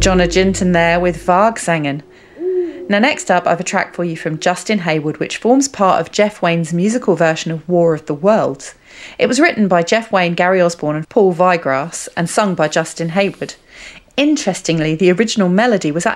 Jonna Jinton there with Vargsangen. Now next up I have a track for you from Justin Hayward, which forms part of Jeff Wayne's musical version of War of the Worlds. It was written by Jeff Wayne, Gary Osborne and Paul Weigras and sung by Justin Hayward. Interestingly, the original melody was